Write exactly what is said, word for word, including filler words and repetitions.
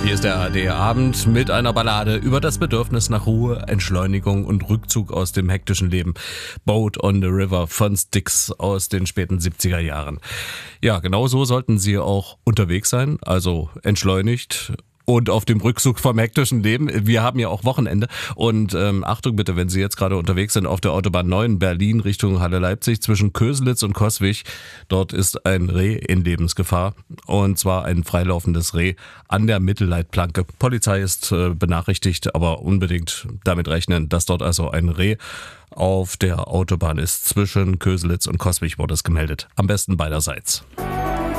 Hier ist der A R D-Abend mit einer Ballade über das Bedürfnis nach Ruhe, Entschleunigung und Rückzug aus dem hektischen Leben. Boat on the River von Styx aus den späten siebziger Jahren. Ja, genau so sollten Sie auch unterwegs sein, also entschleunigt und auf dem Rückzug vom hektischen Leben. Wir haben ja auch Wochenende und ähm, Achtung bitte, wenn Sie jetzt gerade unterwegs sind auf der Autobahn neun Berlin Richtung Halle-Leipzig zwischen Köselitz und Coswig. Dort ist ein Reh in Lebensgefahr und zwar ein freilaufendes Reh an der Mittelleitplanke. Polizei ist äh, benachrichtigt, aber unbedingt damit rechnen, dass dort also ein Reh auf der Autobahn ist. Zwischen Köselitz und Coswig wurde es gemeldet. Am besten beiderseits.